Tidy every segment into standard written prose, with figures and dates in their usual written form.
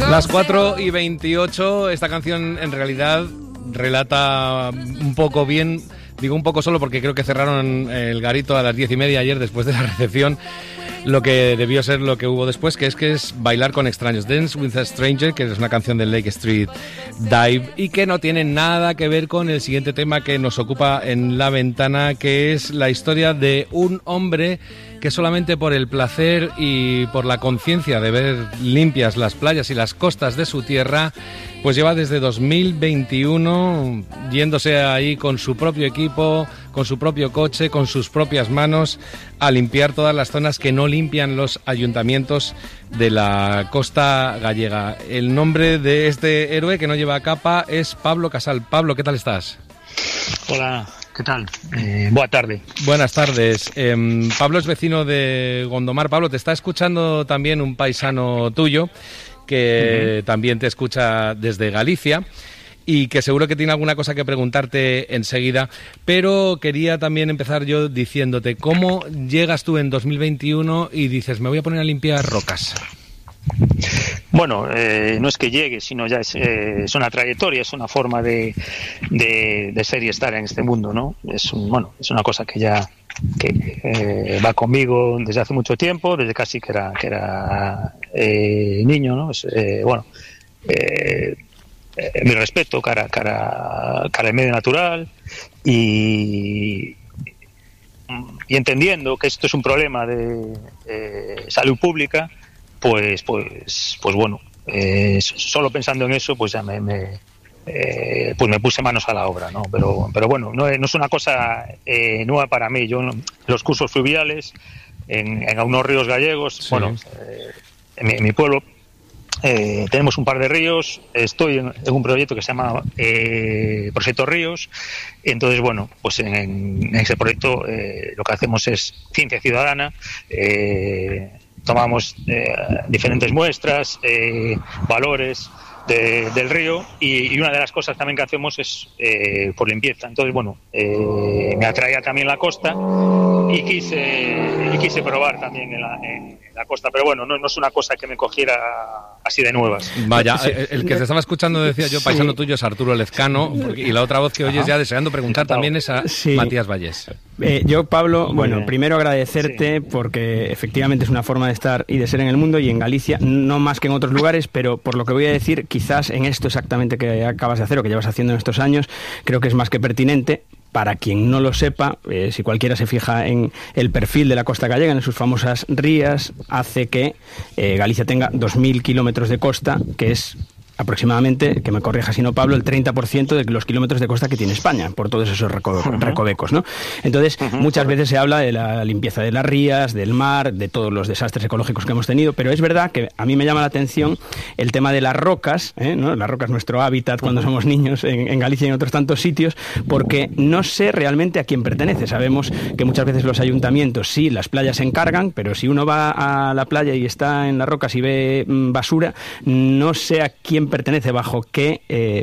Las 4:28, esta canción en realidad relata un poco bien, digo un poco solo porque creo que cerraron el garito a las 10:30 ayer después de la recepción, lo que debió ser lo que hubo después, que es Bailar con extraños, Dance with a Stranger, que es una canción del Lake Street Dive y que no tiene nada que ver con el siguiente tema que nos ocupa en la ventana, que es la historia de un hombre que solamente por el placer y por la conciencia de ver limpias las playas y las costas de su tierra, pues lleva desde 2021 yéndose ahí con su propio equipo, con su propio coche, con sus propias manos, a limpiar todas las zonas que no limpian los ayuntamientos de la costa gallega. El nombre de este héroe que no lleva capa es Pablo Casal. Pablo, ¿qué tal estás? Hola, ¿qué tal? Buena tarde. Buenas tardes. Pablo es vecino de Gondomar. Pablo, te está escuchando también un paisano tuyo que también te escucha desde Galicia y que seguro que tiene alguna cosa que preguntarte enseguida, pero quería también empezar yo diciéndote, ¿cómo llegas tú en 2021 y dices, me voy a poner a limpiar rocas? Bueno, no es que llegue, sino ya es una trayectoria, es una forma de ser y estar en este mundo, ¿no? Es una cosa que ya va conmigo desde hace mucho tiempo, desde casi que era niño, ¿no? Mi respeto cara al medio natural y entendiendo que esto es un problema de salud pública, pues bueno, solo pensando en eso, pues ya me puse manos a la obra, ¿no? Pero bueno, no es una cosa nueva para mí. Yo los cursos fluviales en unos ríos gallegos, sí. Bueno, en mi pueblo tenemos un par de ríos. Estoy en un proyecto que se llama Proyecto Ríos. Entonces, bueno, pues en ese proyecto lo que hacemos es ciencia ciudadana. Tomamos diferentes muestras, valores del río y una de las cosas también que hacemos es por limpieza. Entonces, bueno, me atraía también la costa y quise probar también en la costa, pero bueno, no es una cosa que me cogiera así de nuevas. Vaya, el que te estaba escuchando, decía yo, paisano tuyo es Arturo Lezcano, y la otra voz que oyes ya deseando preguntar también es a Matías Vallés. Yo, Pablo, bueno, primero agradecerte porque efectivamente es una forma de estar y de ser en el mundo y en Galicia, no más que en otros lugares, pero por lo que voy a decir, quizás en esto exactamente que acabas de hacer o que llevas haciendo en estos años, creo que es más que pertinente. Para quien no lo sepa, si cualquiera se fija en el perfil de la costa gallega, en sus famosas rías, hace que Galicia tenga 2.000 kilómetros de costa, que es aproximadamente, que me corrija si no Pablo, el 30% de los kilómetros de costa que tiene España, por todos esos recovecos, ¿no? Entonces, muchas veces se habla de la limpieza de las rías, del mar, de todos los desastres ecológicos que hemos tenido, pero es verdad que a mí me llama la atención el tema de las rocas, ¿no? La roca es nuestro hábitat cuando somos niños en Galicia y en otros tantos sitios, porque no sé realmente a quién pertenece. Sabemos que muchas veces los ayuntamientos, sí, las playas se encargan, pero si uno va a la playa y está en las rocas y ve basura, no sé a quién pertenece, bajo qué,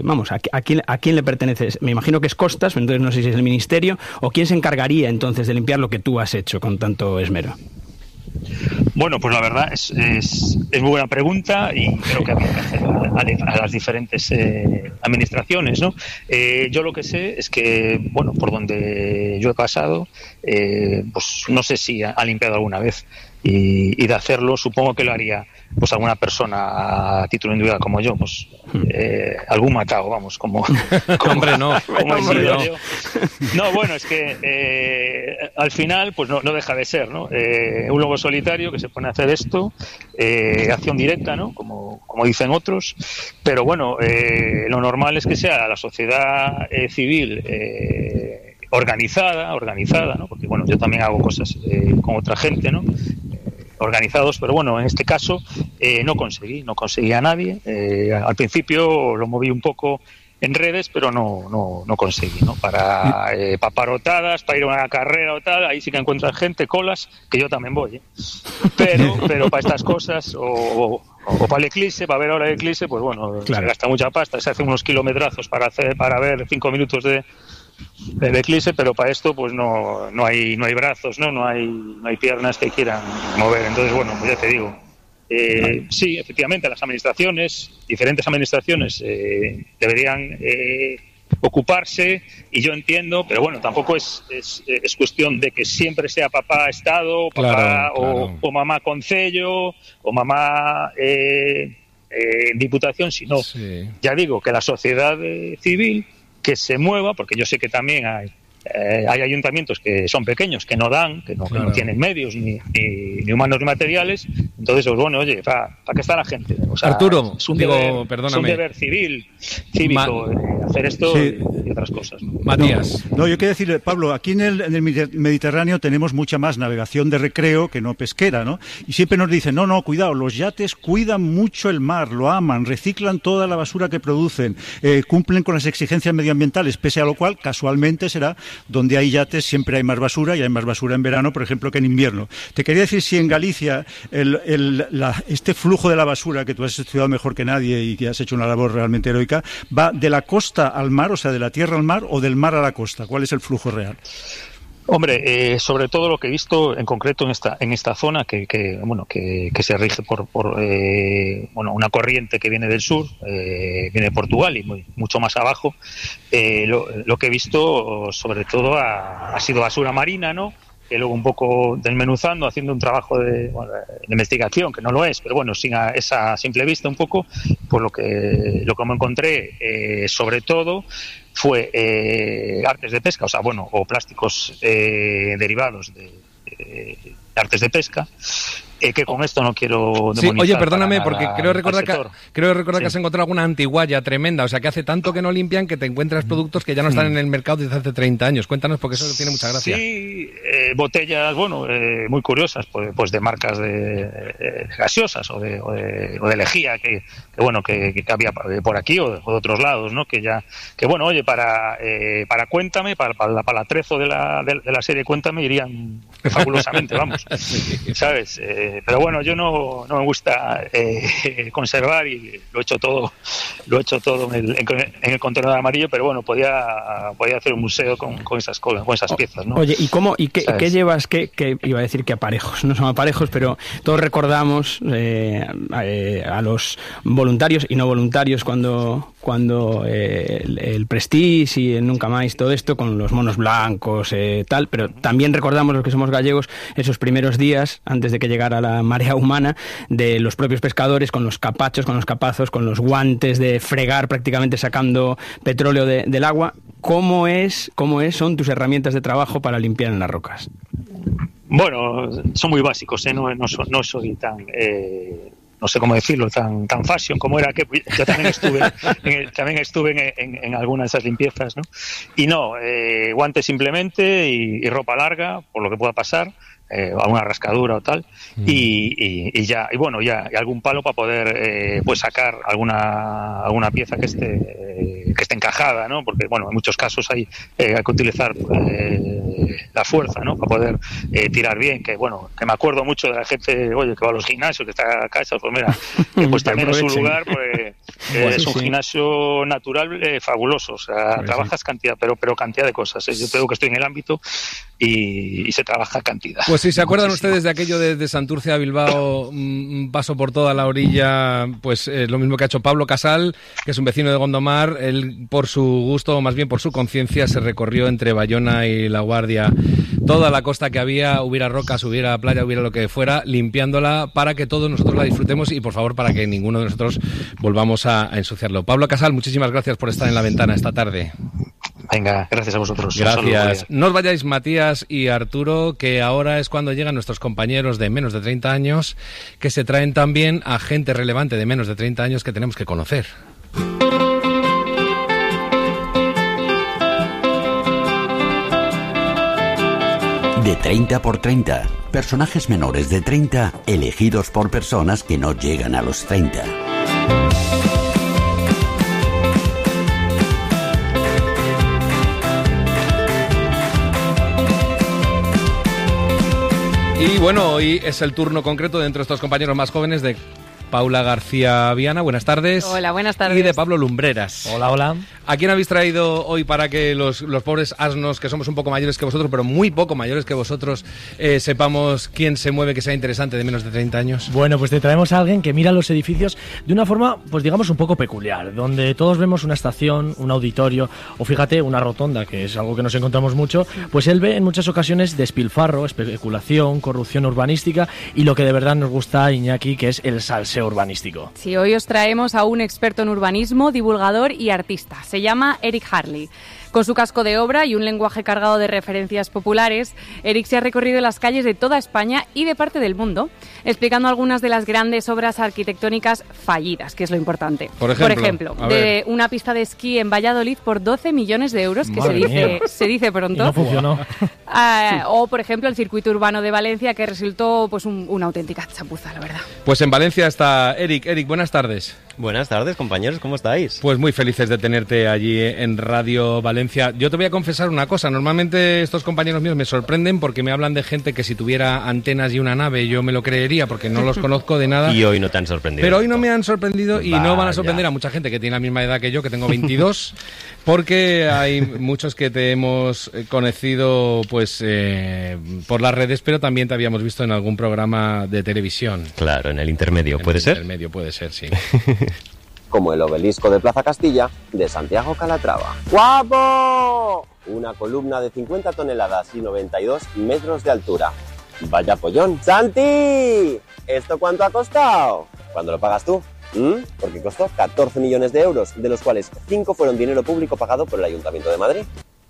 a quién le pertenece. Me imagino que es Costas, entonces no sé si es el ministerio, o quién se encargaría entonces de limpiar lo que tú has hecho con tanto esmero. Bueno, pues la verdad es muy buena pregunta y creo que habría que hacer a las diferentes administraciones, ¿no? Yo lo que sé es que, bueno, por donde yo he pasado, pues no sé si ha limpiado alguna vez y de hacerlo supongo que lo haría pues alguna persona a título individual como yo, pues algún matado, vamos, como hombre, no, como hombre, no. yo. No, bueno, es que al final pues no deja de ser, ¿no? Un lobo solitario que se pone a hacer esto, acción directa, ¿no? Como dicen otros, pero bueno, lo normal es que sea la sociedad civil organizada, ¿no? Porque bueno, yo también hago cosas con otra gente, ¿no? Organizados, pero bueno, en este caso no conseguí a nadie. Al principio lo moví un poco en redes, pero no conseguí, ¿no? Para paparotadas, para ir a una carrera o tal, ahí sí que encuentras gente, colas, que yo también voy, ¿eh? Pero para estas cosas o para el eclipse, para ver ahora el eclipse, pues bueno, claro, se gasta mucha pasta, se hacen unos kilometrazos para ver 5 minutos de eclipse, pero para esto pues no hay brazos, no hay piernas que quieran mover. Entonces bueno, pues ya te digo, sí, efectivamente, las administraciones, diferentes administraciones, deberían ocuparse, y yo entiendo, pero bueno, tampoco es cuestión de que siempre sea papá Estado, papá o mamá Concello o mamá Diputación, sino, ya digo, que la sociedad civil que se mueva, porque yo sé que también hay ayuntamientos que son pequeños, que no dan, que no tienen medios ni humanos ni materiales. Entonces, pues bueno, oye, ¿para qué está la gente? O sea, Arturo, es un deber cívico hacer esto y otras cosas, ¿no? Matías. No, yo quiero decirle, Pablo, aquí en el Mediterráneo tenemos mucha más navegación de recreo que no pesquera, ¿no? Y siempre nos dicen, no, cuidado, los yates cuidan mucho el mar, lo aman, reciclan toda la basura que producen, cumplen con las exigencias medioambientales, pese a lo cual, casualmente, será donde hay yates siempre hay más basura, y hay más basura en verano, por ejemplo, que en invierno. Te quería decir si en Galicia este flujo de la basura, que tú has estudiado mejor que nadie y que has hecho una labor realmente heroica, va de la costa al mar, o sea, de la tierra al mar, o del mar a la costa. ¿Cuál es el flujo real? Hombre, sobre todo lo que he visto en concreto en esta zona que se rige por una corriente que viene del sur, viene de Portugal y mucho más abajo. Lo que he visto sobre todo ha sido basura marina, ¿no? Que luego un poco desmenuzando, haciendo un trabajo de investigación, que no lo es, pero bueno, sin esa simple vista un poco, pues lo que me encontré sobre todo fue artes de pesca, o plásticos derivados de artes de pesca, que con esto no quiero demonizar. Sí, oye, perdóname, porque creo recordar que has encontrado alguna antiguaya tremenda, o sea, que hace tanto que no limpian que te encuentras productos que ya no están en el mercado desde hace 30 años. Cuéntanos, porque eso tiene mucha gracia. Sí, botellas, muy curiosas, pues de marcas de gaseosas o de lejía que había por aquí o de otros lados, ¿no? Oye, para Cuéntame, para el atrezo de la serie Cuéntame, irían fabulosamente, vamos, ¿sabes? Pero bueno, yo no me gusta conservar, y lo he hecho todo en el contenedor amarillo, pero bueno, podía hacer un museo con esas piezas, ¿no? Oye, ¿y qué llevas? ¿Qué iba a decir que aparejos? No son aparejos, pero todos recordamos a los voluntarios y no voluntarios cuando el Prestige y el Nunca Más, todo esto con los monos blancos, tal, pero también recordamos los que somos gallegos esos primeros días antes de que llegara la marea humana, de los propios pescadores con los capachos, con los capazos, con los guantes de fregar, prácticamente sacando petróleo del agua. ¿Cómo son tus herramientas de trabajo para limpiar en las rocas? Bueno, son muy básicos, no soy tan no sé cómo decirlo, tan fashion como era, que yo también estuve en algunas de esas limpiezas, ¿no? Y guantes simplemente y ropa larga, por lo que pueda pasar, alguna rascadura o tal, y ya algún palo para poder sacar alguna pieza que esté encajada, ¿no? Porque en muchos casos hay que utilizar la fuerza, ¿no? Para poder tirar bien, que me acuerdo mucho de la gente, que va a los gimnasios, que está acá, pues mira, pues también es un lugar, pues es un gimnasio natural fabuloso, o sea, trabajas cantidad, pero cantidad de cosas, yo te digo que estoy en el ámbito y se trabaja cantidad. Pues si se acuerdan ustedes de aquello de Santurce a Bilbao, un paso por toda la orilla, pues lo mismo que ha hecho Pablo Casal, que es un vecino de Gondomar. Él, por su gusto, o más bien por su conciencia, se recorrió entre Bayona y La Guardia toda la costa que había, hubiera rocas, hubiera playa, hubiera lo que fuera, limpiándola para que todos nosotros la disfrutemos y, por favor, para que ninguno de nosotros volvamos a ensuciarlo. Pablo Casal, muchísimas gracias por estar en La Ventana esta tarde. Venga, gracias a vosotros. Gracias. No os vayáis, Matías y Arturo, que ahora es cuando llegan nuestros compañeros de menos de 30 años, que se traen también a gente relevante de menos de 30 años que tenemos que conocer. De 30 por 30. Personajes menores de 30 elegidos por personas que no llegan a los 30. Y bueno, hoy es el turno concreto de entre estos compañeros más jóvenes de Paula García Viana. Buenas tardes. Hola, buenas tardes. Y de Pablo Lumbreras. Hola, hola. ¿A quién habéis traído hoy para que los pobres asnos, que somos un poco mayores que vosotros, pero muy poco mayores que vosotros, sepamos quién se mueve que sea interesante de menos de 30 años? Bueno, pues te traemos a alguien que mira los edificios de una forma, pues digamos, un poco peculiar, donde todos vemos una estación, un auditorio o, fíjate, una rotonda, que es algo que nos encontramos mucho, pues él ve en muchas ocasiones despilfarro, especulación, corrupción urbanística y lo que de verdad nos gusta a Iñaki, que es el salseo urbanístico. Sí, hoy os traemos a un experto en urbanismo, divulgador y artista. Se llama Eric Harley. Con su casco de obra y un lenguaje cargado de referencias populares, Eric se ha recorrido las calles de toda España y de parte del mundo, explicando algunas de las grandes obras arquitectónicas fallidas, que es lo importante. Por ejemplo de una pista de esquí en Valladolid por 12 millones de euros, que se dice pronto. Y no funcionó. O, por ejemplo, el circuito urbano de Valencia, que resultó pues una auténtica chapuza, la verdad. Pues en Valencia está Eric. Eric, buenas tardes. Buenas tardes, compañeros, ¿cómo estáis? Pues muy felices de tenerte allí en Radio Valencia. Yo te voy a confesar una cosa, normalmente estos compañeros míos me sorprenden porque me hablan de gente que si tuviera antenas y una nave yo me lo creería porque no los conozco de nada. Y hoy no te han sorprendido. Pero hoy no me han sorprendido y no van a sorprender a mucha gente que tiene la misma edad que yo, que tengo 22, porque hay muchos que te hemos conocido pues por las redes, pero también te habíamos visto en algún programa de televisión. Claro, en el intermedio, ¿puede ser? En el intermedio puede ser, sí. Como el obelisco de Plaza Castilla de Santiago Calatrava. ¡Guapo! Una columna de 50 toneladas y 92 metros de altura. ¡Vaya pollón! ¡Santi! ¿Esto cuánto ha costado? ¿Cuándo lo pagas tú? Porque costó 14 millones de euros, de los cuales 5 fueron dinero público pagado por el Ayuntamiento de Madrid.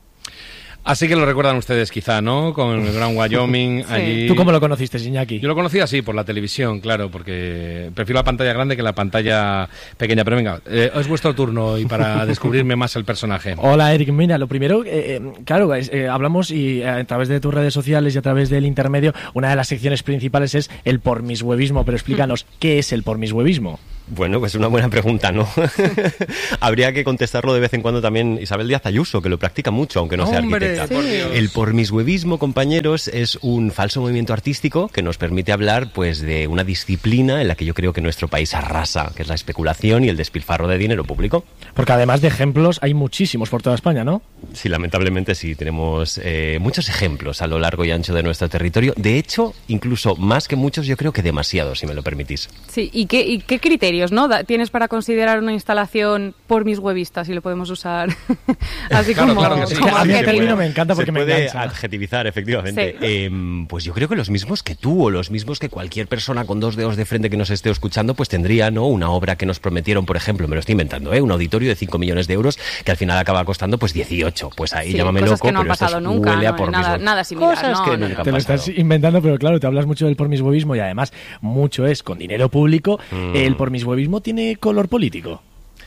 Así que lo recuerdan ustedes quizá, ¿no? Con el Gran Wyoming Sí. allí. ¿Tú cómo lo conociste, Iñaki? Yo lo conocí así, por la televisión, claro, porque prefiero la pantalla grande que la pantalla pequeña. Pero venga, es vuestro turno y para descubrirme más el personaje. Hola, Eric. Mira, lo primero, claro, hablamos y a través de tus redes sociales y a través del intermedio, una de las secciones principales es el pormishuevismo. Pero explícanos, ¿qué es el pormishuevismo? Bueno, pues una buena pregunta, ¿no? Habría que contestarlo de vez en cuando también Isabel Díaz Ayuso, que lo practica mucho, aunque no sea arquitecta. Por Dios. El pormishuevismo, compañeros, es un falso movimiento artístico que nos permite hablar pues de una disciplina en la que yo creo que nuestro país arrasa, que es la especulación y el despilfarro de dinero público. Porque además de ejemplos hay muchísimos por toda España, ¿no? Sí, lamentablemente sí, tenemos muchos ejemplos a lo largo y ancho de nuestro territorio. De hecho, incluso más que muchos, yo creo que demasiados, si me lo permitís. Sí, ¿y qué criterios, no, tienes para considerar una instalación pormishuevista, si lo podemos usar así Claro, como, claro que sí. como A mí el adjetivo? término me encanta porque se me puede engancha. adjetivizar, efectivamente. Pues yo creo que los mismos que tú o los mismos que cualquier persona con dos dedos de frente que nos esté escuchando, pues tendría, ¿no?, una obra que nos prometieron, por ejemplo, me lo estoy inventando, un auditorio de 5 millones de euros que al final acaba costando pues 18. Pues ahí Sí, llámame cosas loco, que no han pero esto pasado nunca, huele a no, pormishuevismo. nada similar, Cosas no, que no, nunca no. han Te lo pasado. estás inventando, pero claro, te hablas mucho del pormishuevismo y además mucho es con dinero público. ¿El pormishuevismo tiene color político?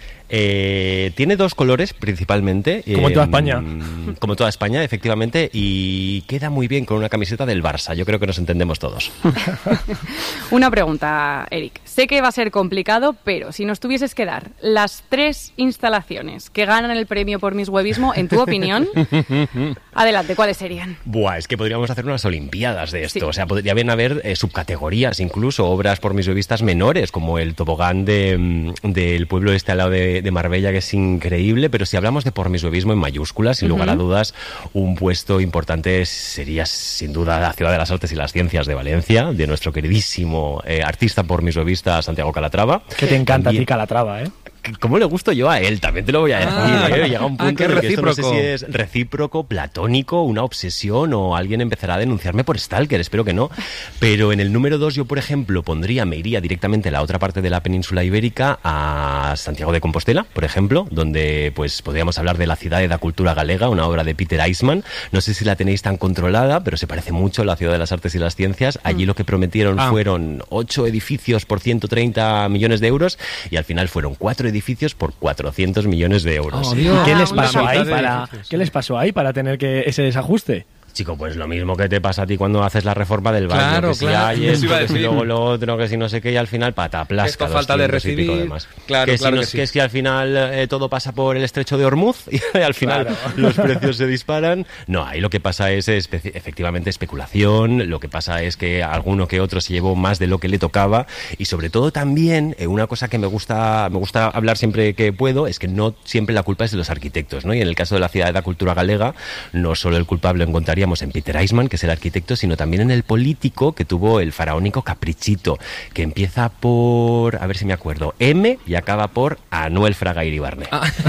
Tiene dos colores principalmente. Como en toda España. Como toda España, efectivamente, y queda muy bien con una camiseta del Barça. Yo creo que nos entendemos todos. Una pregunta, Eric. Sé que va a ser complicado, pero si nos tuvieses que dar las 3 instalaciones que ganan el premio pormishuevismo, en tu opinión, adelante, ¿cuáles serían? Buah, es que podríamos hacer unas olimpiadas de esto. Sí. O sea, podrían haber subcategorías, incluso obras pormishuevistas menores, como el tobogán del pueblo este al lado de Marbella, que es increíble. Pero si hablamos de pormishuevismo en mayúsculas, sin lugar a dudas, un puesto importante sería sin duda la Ciudad de las Artes y las Ciencias de Valencia, de nuestro queridísimo artista pormishuevista Santiago Calatrava. Que te encanta También- a ti Calatrava, ¿eh? ¿Cómo le gusto yo a él? También te lo voy a decir. Llega un punto qué en el que esto no sé recíproco. si es recíproco, platónico, una obsesión o alguien empezará a denunciarme por stalker, espero que no. Pero en el número 2 yo, por ejemplo, me iría directamente a la otra parte de la península ibérica, a Santiago de Compostela, por ejemplo, donde pues podríamos hablar de la Ciudad da Cultura Galega, una obra de Peter Eisman. No sé si la tenéis tan controlada, pero se parece mucho a la Ciudad de las Artes y las Ciencias. Allí lo que prometieron fueron 8 edificios por 130 millones de euros y al final fueron 4 edificios por 400 millones de euros. Oh, Dios. ¿Qué les una pasó mitad ahí de para edificios, sí. ¿Qué les pasó ahí para tener ese desajuste? Chico, pues lo mismo que te pasa a ti cuando haces la reforma del baño. Claro, que si claro. hay esto, que si luego lo otro, que si no sé qué, y al final pataplasca. Esto falta de recibir. Claro, que claro si que sí. que es que al final todo pasa por el estrecho de Hormuz y al final los precios se disparan. No, ahí lo que pasa es efectivamente especulación. Lo que pasa es que alguno que otro se llevó más de lo que le tocaba. Y sobre todo también, una cosa que me gusta hablar siempre que puedo, es que no siempre la culpa es de los arquitectos, ¿no? Y en el caso de la Cidade da Cultura Galega, no solo el culpable lo encontraríamos en Peter Eisman, que es el arquitecto, sino también en el político que tuvo el faraónico caprichito, que empieza por, a ver si me acuerdo, M y acaba por Anuel Fraga Iribarne.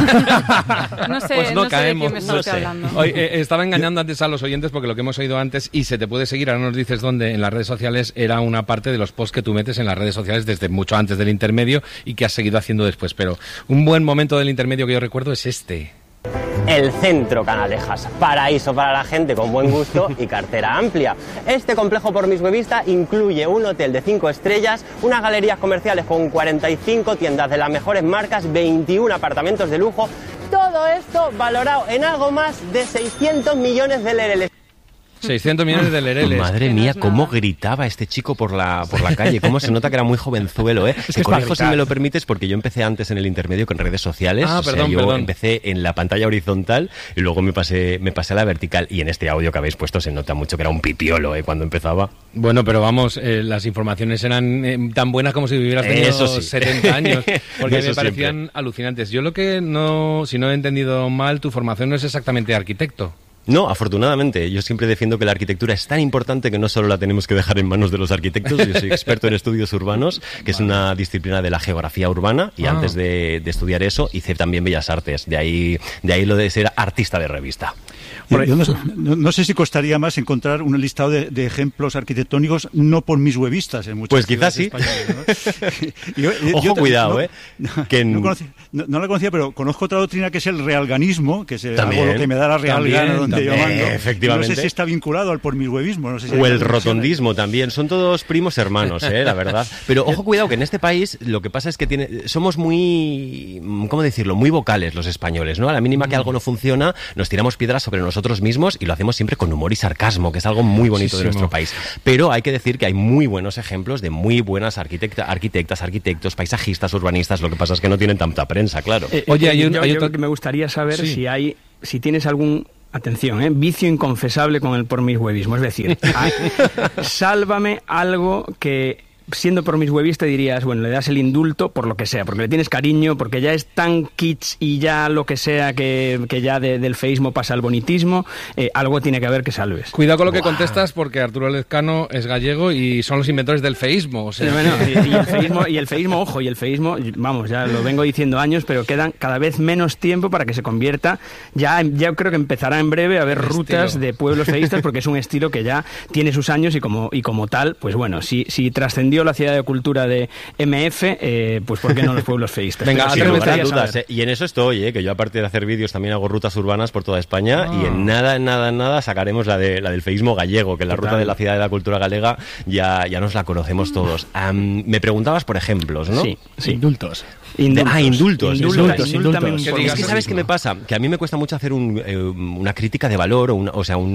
No sé, Pues no sé caemos. de quién me estás hablando. Oye, estaba engañando antes a los oyentes porque lo que hemos oído antes, y se te puede seguir, ahora nos dices dónde, en las redes sociales, era una parte de los posts que tú metes en las redes sociales desde mucho antes del intermedio y que has seguido haciendo después. Pero un buen momento del intermedio que yo recuerdo es este. El Centro Canalejas, paraíso para la gente con buen gusto y cartera amplia. Este complejo por Miswebista incluye un hotel de 5 estrellas, unas galerías comerciales con 45 tiendas de las mejores marcas, 21 apartamentos de lujo, todo esto valorado en algo más de 600 millones de lereles. 600 millones de lereles. Madre mía, cómo gritaba este chico por la calle, cómo se nota que era muy jovenzuelo, ¿eh? Te corrijo si me lo permites, porque yo empecé antes en el intermedio con redes sociales. Yo empecé en la pantalla horizontal y luego me pasé a la vertical, y en este audio que habéis puesto se nota mucho que era un pipiolo, cuando empezaba. Bueno, pero vamos, las informaciones eran tan buenas como si hubieras tenido 70 años, porque me parecían alucinantes. Yo lo que si no he entendido mal, tu formación no es exactamente arquitecto. No, afortunadamente. Yo siempre defiendo que la arquitectura es tan importante que no solo la tenemos que dejar en manos de los arquitectos. Yo soy experto en estudios urbanos, que es una disciplina de la geografía urbana, y antes de estudiar eso hice también Bellas Artes. De ahí lo de ser artista de revista. Yo no sé si costaría más encontrar un listado de ejemplos arquitectónicos no por Miswebistas en muchas pues quizás sí. ¿no? Ojo, cuidado, no la conocía, pero conozco otra doctrina que es el realganismo, que es algo lo que me da la real gana donde yo mando. Efectivamente. No sé si está vinculado al por miswebismo. No sé si o el rotondismo también. Son todos primos hermanos, la verdad. Pero ojo, cuidado, que en este país lo que pasa es que somos muy, ¿cómo decirlo?, muy vocales los españoles, ¿no? A la mínima que algo no funciona, nos tiramos piedras sobre nosotros mismos, y lo hacemos siempre con humor y sarcasmo, que es algo muy bonito de nuestro país. Pero hay que decir que hay muy buenos ejemplos de muy buenas arquitectas, arquitectos, paisajistas, urbanistas. Lo que pasa es que no tienen tanta prensa, claro. Oye, hay otro que me gustaría saber si tienes algún... Atención, vicio inconfesable con el pormiswebismo. Es decir, sálvame algo que, siendo pormiswebista, dirías, bueno, le das el indulto por lo que sea, porque le tienes cariño, porque ya es tan kitsch y ya lo que sea que ya del feísmo pasa al bonitismo, algo tiene que haber que salves. Cuidado con lo que contestas, porque Arturo Lezcano es gallego y son los inventores del feísmo. O sea. Y el feísmo, ojo, vamos, ya lo vengo diciendo años, pero quedan cada vez menos tiempo para que se convierta. Ya creo que empezará en breve a haber rutas de pueblos feístas, porque es un estilo que ya tiene sus años y como tal, pues bueno, si trascendió la Ciudad de Cultura de MF, pues ¿por qué no los pueblos feístas? Venga, sin lugar a dudas, y en eso estoy, que yo aparte de hacer vídeos también hago rutas urbanas por toda España, y en nada sacaremos la del feísmo gallego, que la ruta de la Ciudad de la Cultura Galega ya nos la conocemos todos. Me preguntabas por ejemplos, ¿no? Sí. Indultos. Indultos. Es que ¿sabes qué me pasa? Que a mí me cuesta mucho hacer una crítica de valor, una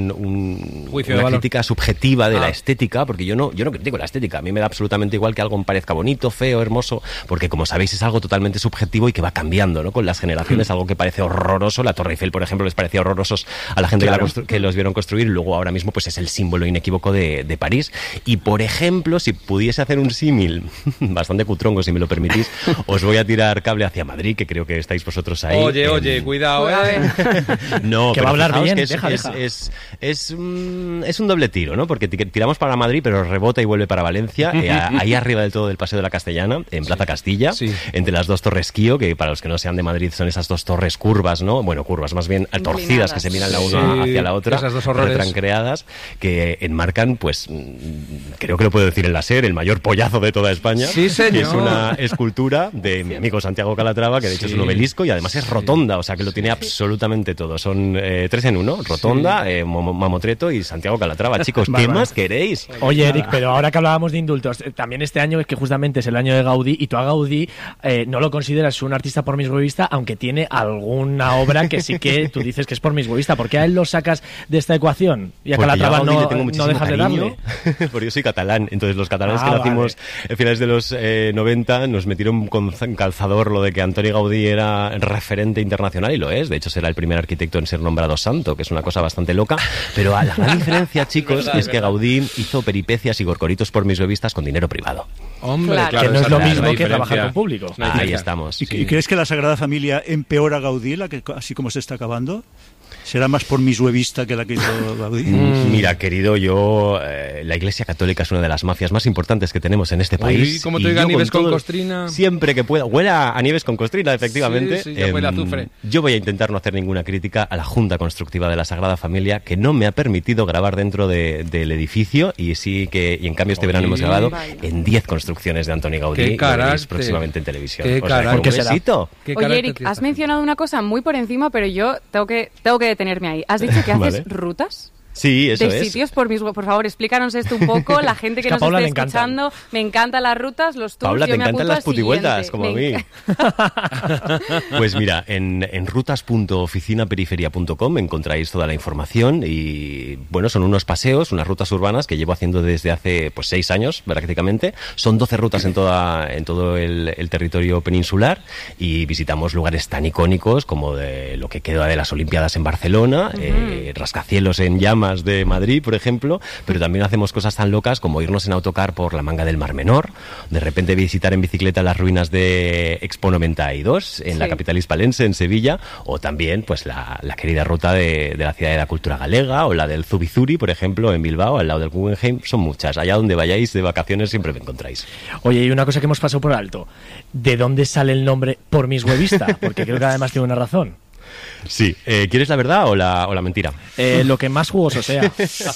crítica subjetiva de la estética, porque yo no critico la estética. A mí me da absolutamente igual que algo me parezca bonito, feo, hermoso, porque como sabéis es algo totalmente subjetivo y que va cambiando, ¿no? Con las generaciones, algo que parece horroroso. La Torre Eiffel, por ejemplo, les parecía horrorosos a la gente que los vieron construir, y luego ahora mismo pues es el símbolo inequívoco de París. Y por ejemplo, si pudiese hacer un símil bastante cutrongo, si me lo permitís, os voy a tirar cable hacia Madrid, que creo que estáis vosotros ahí. Oye, cuidado, No, que pero va a hablar bien, que deja. Es un doble tiro, ¿no? Porque tiramos para Madrid, pero rebota y vuelve para Valencia, ahí arriba del todo del Paseo de la Castellana, en Plaza Castilla, entre las dos torres Kío, que para los que no sean de Madrid son esas dos torres curvas, ¿no? Bueno, curvas, más bien torcidas, que se miran la una hacia la otra, esas dos horrores retrancreadas, que enmarcan, pues, creo que lo puedo decir en la SER, el mayor pollazo de toda España. Sí, señor. Que es una escultura de mi amigo Santiago Calatrava, que de hecho es un obelisco y además es rotonda, o sea que lo tiene absolutamente todo. Son 3 en 1, rotonda, Mamotreto y Santiago Calatrava. Chicos, ¿qué más queréis? Oye, Eric, pero ahora que hablábamos de indultos, también este año es que justamente es el año de Gaudí y tú a Gaudí no lo consideras un artista por mishuevista, aunque tiene alguna obra que sí que tú dices que es por mishuevista. ¿Por qué a él lo sacas de esta ecuación y a Calatrava no dejas de darle? Porque yo soy catalán, entonces los catalanes que nacimos en finales de los 90 nos metieron con calzador lo de que Antoni Gaudí era referente internacional, y lo es. De hecho, será el primer arquitecto en ser nombrado santo, que es una cosa bastante loca. Pero la gran diferencia, chicos, es que Gaudí hizo peripecias y gorgoritos por mishuevistas con dinero privado. Hombre, claro, que no es lo mismo que trabajar con público. Ahí estamos. ¿Y crees que la Sagrada Familia empeora a Gaudí, así como se está acabando? ¿Será más por mishuevista que la que hizo Gaudí? Mira, querido, la Iglesia Católica es una de las mafias más importantes que tenemos en este país. Uy, ¿cómo te oiga Nieves con costrina? Siempre que pueda. Huele a Nieves con costrina, efectivamente. Sí, ya huele a azufre. Yo voy a intentar no hacer ninguna crítica a la Junta Constructiva de la Sagrada Familia, que no me ha permitido grabar dentro del edificio, y en cambio este verano hemos grabado en 10 construcciones de Antoni Gaudí. Qué carácter. Próximamente en televisión. Qué carácter. ¿Qué besito? Oye, Eric, has mencionado una cosa muy por encima, pero yo tengo que detenerme ahí. ¿Has dicho que haces rutas? Sí, eso de sitios por favor, explícanos esto un poco, la gente que nos esté escuchando. Me encantan las rutas, los tours. Paula, yo te me encantan las putivueltas, siguiente. como a mí. Pues mira, en rutas.oficinaperiferia.com encontráis toda la información, y bueno, son unos paseos, unas rutas urbanas que llevo haciendo desde hace 6 años prácticamente. Son 12 rutas en todo el territorio peninsular, y visitamos lugares tan icónicos como de lo que queda de las Olimpiadas en Barcelona, rascacielos en llamas de Madrid, por ejemplo, pero también hacemos cosas tan locas como irnos en autocar por la Manga del Mar Menor, de repente visitar en bicicleta las ruinas de Expo 92 en la capital hispalense, en Sevilla, o también pues la querida ruta de la Ciudad de la Cultura Galega, o la del Zubizuri, por ejemplo, en Bilbao, al lado del Guggenheim. Son muchas. Allá donde vayáis de vacaciones siempre me encontráis. Oye, y una cosa que hemos pasado por alto, ¿de dónde sale el nombre por mishuevista? Porque creo que además tiene una razón. Sí, ¿quieres la verdad o la mentira? Lo que más jugoso sea.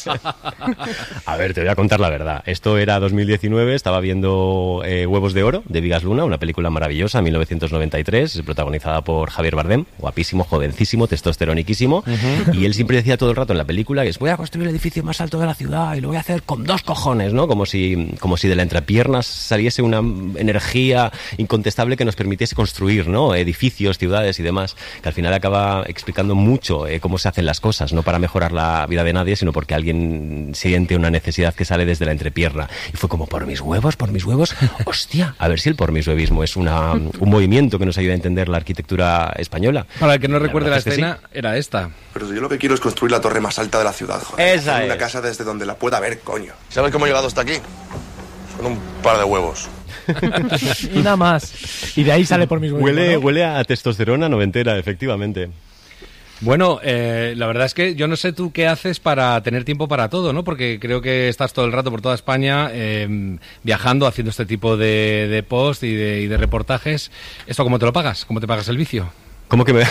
A ver, te voy a contar la verdad. Esto era 2019, estaba viendo Huevos de Oro, de Vigas Luna, una película maravillosa, 1993, protagonizada por Javier Bardem, guapísimo, jovencísimo, testosteroniquísimo, y él siempre decía todo el rato en la película que voy a construir el edificio más alto de la ciudad y lo voy a hacer con 2 cojones, ¿no? Como si de la entrepierna saliese una energía incontestable que nos permitiese construir, ¿no? Edificios, ciudades y demás, que al final acaba explicando mucho cómo se hacen las cosas, no para mejorar la vida de nadie, sino porque alguien siente una necesidad que sale desde la entrepierna. Y fue como, por mis huevos, hostia, a ver si el pormishuevismo es un movimiento que nos ayuda a entender la arquitectura española. Para el que no recuerde la escena, era esta. Pero yo lo que quiero es construir la torre más alta de la ciudad, joder. Esa es. Una casa desde donde la pueda ver, coño. ¿Sabes cómo he llegado hasta aquí? Con un par de huevos. Y nada más. Y de ahí sale por mis huevos. Huele a testosterona noventera, efectivamente. Bueno, la verdad es que yo no sé tú qué haces para tener tiempo para todo, ¿no? Porque creo que estás todo el rato por toda España viajando, haciendo este tipo de post y de reportajes. ¿Esto cómo te lo pagas? ¿Cómo te pagas el vicio? ¿Cómo que me...?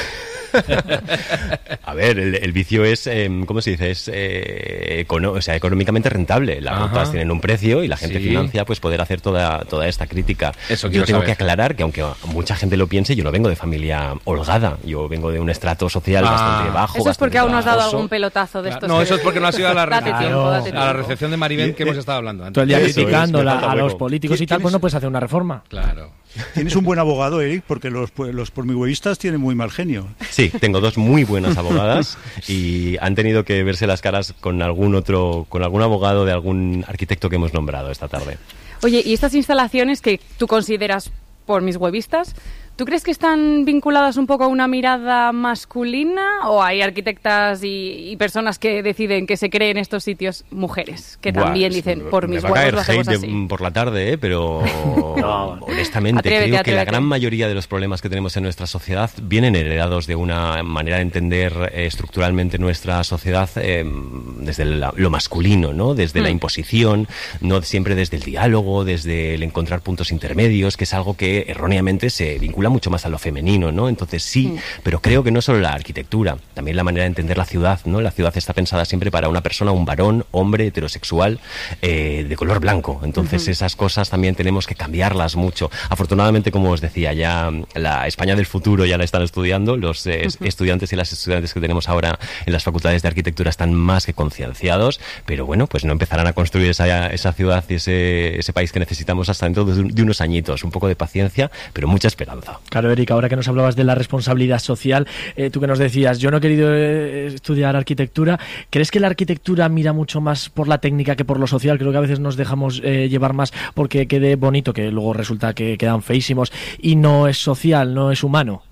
A ver, el vicio es, ¿cómo se dice? Es económicamente rentable. Las rutas tienen un precio y la gente financia pues poder hacer toda esta crítica. Eso yo tengo saber. que aclarar que aunque mucha gente lo piense, yo no vengo de familia holgada. Yo vengo de un estrato social bastante bajo. Eso es porque aún no has dado trabajoso. algún pelotazo de estos. No, eso es porque no has ido a la Date tiempo, date tiempo. a la recepción de Maribel que hemos estado hablando antes. Todo el día Eso criticando es, me falta a los hueco. políticos y tal, pues no puedes hacer una reforma. Claro. Tienes un buen abogado, Eric, porque los pormishuevistas tienen muy mal genio. Sí, tengo 2 muy buenas abogadas y han tenido que verse las caras con algún abogado de algún arquitecto que hemos nombrado esta tarde. Oye, ¿y estas instalaciones que tú consideras por mishuevistas, tú crees que están vinculadas un poco a una mirada masculina o hay arquitectas y personas que deciden que se creen estos sitios mujeres, que también dicen por mis huevos lo hacemos así? Por la tarde, pero honestamente creo que la gran mayoría de los problemas que tenemos en nuestra sociedad vienen heredados de una manera de entender estructuralmente nuestra sociedad desde lo masculino, ¿no? Desde la imposición, no siempre desde el diálogo, desde el encontrar puntos intermedios, que es algo que erróneamente se vincula vincula mucho más a lo femenino, ¿no? Entonces sí, pero creo que no solo la arquitectura, también la manera de entender la ciudad, ¿no? La ciudad está pensada siempre para una persona, un varón, hombre, heterosexual, de color blanco. Entonces esas cosas también tenemos que cambiarlas mucho. Afortunadamente, como os decía, ya la España del futuro ya la están estudiando. Los estudiantes y las estudiantes que tenemos ahora en las facultades de arquitectura están más que concienciados, pero bueno, pues no empezarán a construir esa ciudad y ese país que necesitamos hasta dentro de unos añitos. Un poco de paciencia, pero mucha esperanza. Claro, Eric, ahora que nos hablabas de la responsabilidad social, tú que nos decías, yo no he querido estudiar arquitectura, ¿crees que la arquitectura mira mucho más por la técnica que por lo social? Creo que a veces nos dejamos llevar más porque quede bonito, que luego resulta que quedan feísimos, y no es social, no es humano.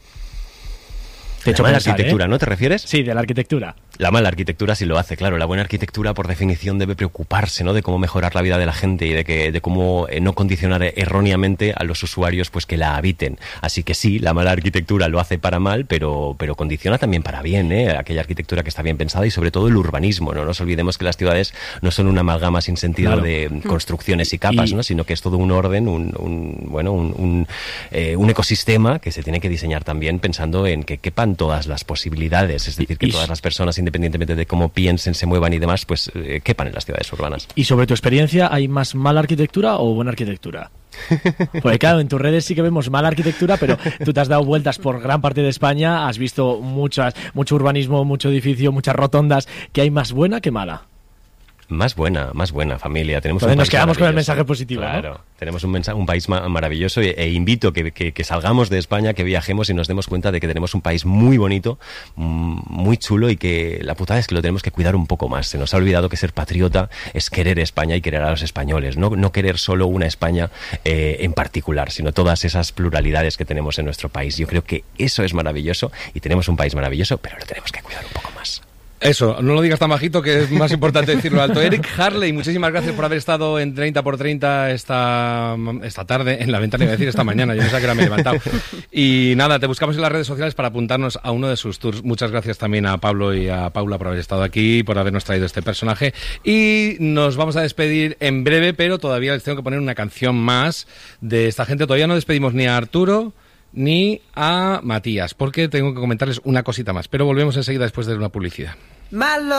De hecho, la arquitectura, ¿no te refieres? Sí, de la arquitectura. La mala arquitectura sí lo hace, claro. La buena arquitectura, por definición, debe preocuparse, ¿no?, de cómo mejorar la vida de la gente y de cómo no condicionar erróneamente a los usuarios, pues, que la habiten. Así que sí, la mala arquitectura lo hace para mal, pero condiciona también para bien, aquella arquitectura que está bien pensada, y sobre todo el urbanismo. No nos olvidemos que las ciudades no son una amalgama sin sentido de construcciones y capas, ¿no?, sino que es todo un orden, un ecosistema que se tiene que diseñar también pensando en que quepan todas las posibilidades, es decir, que todas las personas, independientemente de cómo piensen, se muevan y demás, pues quepan en las ciudades urbanas. Y sobre tu experiencia, ¿hay más mala arquitectura o buena arquitectura? Pues claro, en tus redes sí que vemos mala arquitectura, pero tú te has dado vueltas por gran parte de España, has visto mucho urbanismo, mucho edificio, muchas rotondas. ¿Qué hay más buena que mala? Más buena, familia. Tenemos Entonces nos quedamos con el mensaje positivo, claro, ¿no? Tenemos un país maravilloso, e invito que salgamos de España, que viajemos y nos demos cuenta de que tenemos un país muy bonito, muy chulo, y que la putada es que lo tenemos que cuidar un poco más. Se nos ha olvidado que ser patriota es querer España y querer a los españoles, no querer solo una España en particular, sino todas esas pluralidades que tenemos en nuestro país. Yo creo que eso es maravilloso, y tenemos un país maravilloso, pero lo tenemos que cuidar un poco más. Eso, no lo digas tan bajito, que es más importante decirlo alto. Eric Harley, muchísimas gracias por haber estado en 30x30 esta tarde, en la ventana, iba a decir esta mañana, yo no sé a qué hora me he levantado. Y nada, te buscamos en las redes sociales para apuntarnos a uno de sus tours. Muchas gracias también a Pablo y a Paula por haber estado aquí, por habernos traído este personaje. Y nos vamos a despedir en breve, pero todavía les tengo que poner una canción más de esta gente. Todavía no despedimos ni a Arturo ni a Matías, porque tengo que comentarles una cosita más, pero volvemos enseguida después de una publicidad.